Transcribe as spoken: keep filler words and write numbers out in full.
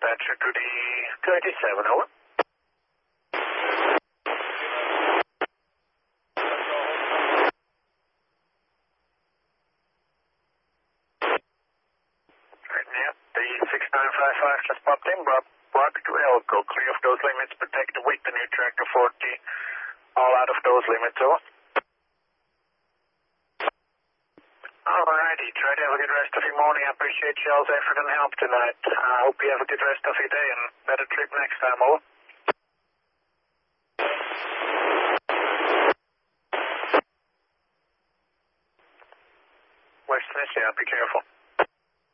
dispatcher to the thirty-seven, over. Right now, the six nine five five just popped in, Block, block to Elko, clear of those limits, protect the weight, the new tractor forty, all out of those limits, over. Alrighty, try to have a good rest of your morning. I appreciate y'all's effort and help tonight. I hope you have a good rest of your day and better trip next time, over. West Tennessee, be careful.